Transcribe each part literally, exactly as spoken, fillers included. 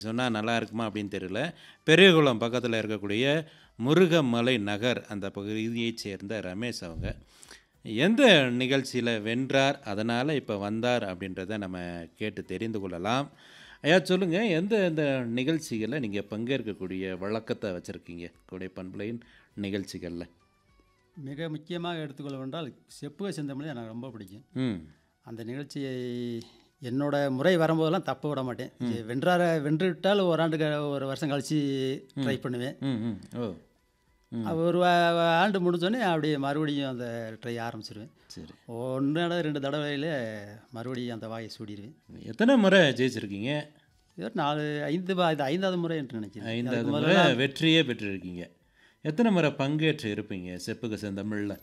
சொன்னா நல்லா இருக்குமா அப்படின்னு தெரியல. பெரியகுளம் பக்கத்துல இருக்கக்கூடிய முருகமலை நகர் அந்த பகுதியைச் சேர்ந்த ரமேஷ் அவங்க. எந்த நிகழ்ச்சியில வென்றார், அதனால இப்ப வந்தார் அப்படின்றத நம்ம கேட்டு தெரிந்து கொள்ளலாம். ஐயா சொல்லுங்க, எந்த எந்த நிகழ்ச்சிகள்ல நீங்க பங்கேற்கக்கூடிய வழக்கத்த வச்சிருக்கீங்க? கோடை பண்பலையின் நிகழ்ச்சிகள்ல. மிக முக்கியமாக எடுத்துக்கொள்ள வேண்டால் செப்புக செந்தமிழ் எனக்கு ரொம்ப பிடிக்கும். ம். அந்த நிகழ்ச்சியை என்னோட முறை வரும்போதெல்லாம் தப்ப விட மாட்டேன். ம். வென்றார வென்று விட்டால் ஓராண்டு ஒரு வருஷம் கழிச்சு ட்ரை பண்ணுவேன். ம், ம். ஓ! ம். அது ஒரு வ- வ- ஆண்டு முடிஞ்சோடனே அப்படியே மறுபடியும் அந்த ட்ரை ஆரம்பிச்சிருவேன். சரி. ஒன்று தடவை ரெண்டு தடவையில் மறுபடியும் அந்த வாயை சூடிடுவேன். எத்தனை முறை ஜெயிச்சிருக்கீங்க? இது ஒரு நாலு ஐந்து பா- இது ஐந்தாவது முறை என்று நினைக்கிறேன். ஐந்தாவது அதுக்கு முறை முதல்ல வெற்றியே பெற்றிருக்கீங்க. எத்தனை முறை பங்கேற்று இருப்பீங்க செப்புக செந்தமிழ்ல?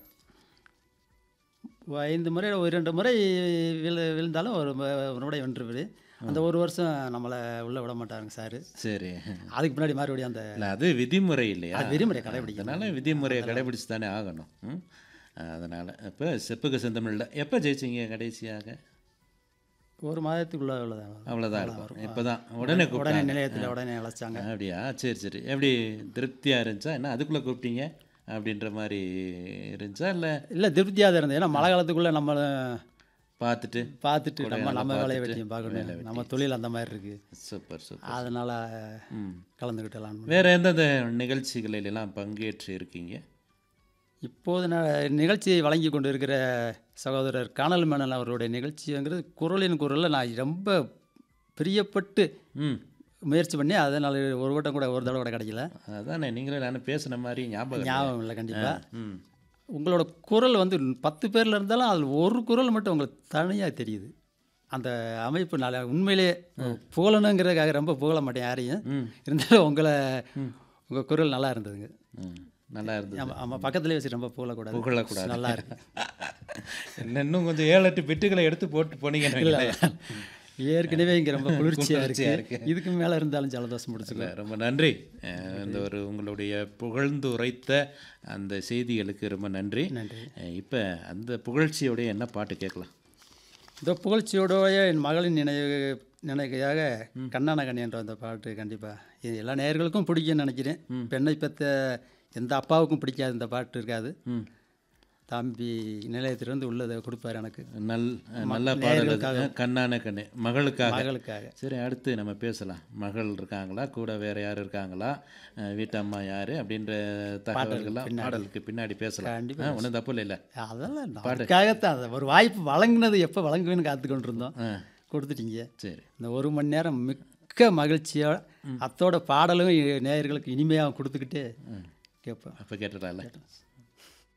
ஐந்து முறை ஒரு ரெண்டு முறை விழு விழுந்தாலும் ஒரு மு- ஒரு முறை வென்றுவிடு. அந்த ஒரு வருஷம் நம்மளை உள்ளே விட மாட்டாருங்க சார். சரி. அதுக்கு முன்னாடி மறுபடியும் அந்த இல்ல அது விதிமுறை இல்லையா? அது விதிமுறை கடைபிடிக்கணும். அதனால விதிமுறையை கடைபிடிச்சு தானே ஆகணும். ம். அதனால இப்போ செப்புக செந்தமிழ்ல எப்போ ஜெயிச்சீங்க கடைசியாக? ஒரு மாதத்துக்குள்ள உள்ளதான். அவ்வளோதான் இருக்கும். வரும். இப்போ தான் உடனே உடனே கூப்பிட்டாங்க. நிலையத்தில் உடனே அழைச்சாங்க. அப்படியா? சரி சரி. எப்படி திருப்தியாக இருந்துச்சா? என்ன அதுக்குள்ளே கூப்பிட்டீங்க அப்படின்ற மாதிரி இருந்துச்சா? இல்லை இல்லை திருப்தியாக தான் இருந்தது. ஏன்னா மழை காலத்துக்குள்ளே நம்ம பார்த்துட்டு பார்த்துட்டு நம்ம கொடைக்கானலை நம்ம வேலையை பார்த்துட்டு வெட்டியும் வேலை பார்க்கணும். வெட்டி. நம்ம தொழில் அந்த மாதிரி இருக்குது. Super super. அதனால் ம். கலந்துக்கிட்டலாம். வேற எந்தெந்த நிகழ்ச்சிகளிலெல்லாம் பங்கேற்று இருக்கீங்க? இப்போது நான் நிகழ்ச்சியை வழங்கி கொண்டு இருக்கிற சகோதரர் கானல் மேனன் அவருடைய நிகழ்ச்சிங்கிறது குரலின் குரலில் நான் ரொம்ப பிரியப்பட்டு ம். முயற்சி பண்ணி அதனால் ஒரு வட்டம் கூட ஒரு தடவை கூட கிடைக்கல. அதானே நீங்களே நானும் பேசின மாதிரி ஞாபகம் இல்லையா? ஞாபகம் இல்லை கண்டிப்பாக. ம். உங்களோட குரல் வந்து பத்து பேரில் இருந்தாலும் அதில் ஒரு குரல் மட்டும் உங்களுக்கு தனியாக தெரியுது. அந்த அமைப்பு நல்லா உண்மையிலே புகழணுங்கிறதுக்காக ரொம்ப புகழ மாட்டேன் யாரையும். ம். இருந்தாலும் உங்களை உங்கள் குரல் நல்லா இருந்ததுங்க. ம். நல்லா இருந்தது. ஆமாம் ஆமாம் பக்கத்துலேயே வச்சு ரொம்ப புகழக்கூடாது. புகழக்கூடாது. நல்லா இருக்கு. இல்லை, இன்னும் கொஞ்சம் ஏழு எட்டு பிட்டுகளை எடுத்து போட்டு போனீங்கன்னு இல்லை வைங்களேன். ஏற்கனவே இங்கே ரொம்ப குளிர்ச்சியாக குளிர்ச்சியா இருக்கு. இருக்கு. இதுக்கு மேலே இருந்தாலும் ஜலதோஷம் இல்ல, முடிச்சுக்கலாம். ரொம்ப நன்றி. அஹ், இந்த ஒரு உங்களுடைய புகழ்ந்து உரைத்த அந்த செய்திகளுக்கு ரொம்ப நன்றி. நன்றி. இப்போ அந்த புகழ்ச்சியோடைய என்ன பாட்டு கேட்கலாம்? இந்த புகழ்ச்சியோடைய என் மகளின் நினைவு நினைக்கையாக கண்ணான கண்ணி என்ற அந்த பாட்டு கண்டிப்பாக இது எல்லா நேயர்களுக்கும் பிடிக்கும்னு நினைக்கிறேன். பெண்ணை பெற்ற எந்த அப்பாவுக்கும் பிடிக்காது இந்த பாட்டு இருக்காது. ம். தம்பி நிலையத்திலிருந்து உள்ளதை கொடுப்பார் எனக்கு நல் நல்ல பாடல் அது. கண்ணான கண்ணு மகளுக்காக. மகளுக்காக. சரி, அடுத்து நம்ம பேசலாம். மகள் இருக்காங்களா, கூட வேற யார் இருக்காங்களா, அஹ், வீட்டம்மா யாரு அப்படின்ற தகவல்கள்லாம் பாடலுக்கு பின்னாடி பேசலாம். கண்டிப்பா ஒன்றும் தப்பு இல்லை. அதெல்லாம் நான் அதுக்காகத்தான் அதை ஒரு வாய்ப்பு வழங்கினது எப்போ வழங்குவேன்னு காத்து கொண்டு இருந்தோம். ஆ கொடுத்துட்டீங்க. சரி. இந்த ஒரு மணி நேரம் மிக்க மகிழ்ச்சியோட அத்தோட பாடலும் நேயர்களுக்கு இனிமையாக கொடுத்துக்கிட்டு கேட்பேன். அப்போ கேட்டுடலாம்ல.